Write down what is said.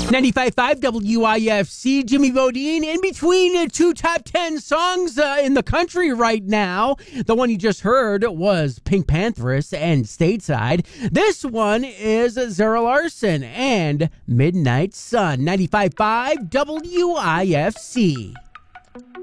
95.5 WIFC, Jimmy Bodine, in between two top 10 songs in the country right now. The one you just heard was Pink Panthers and Stateside. This one is Zara Larson and Midnight Sun. 95.5 WIFC.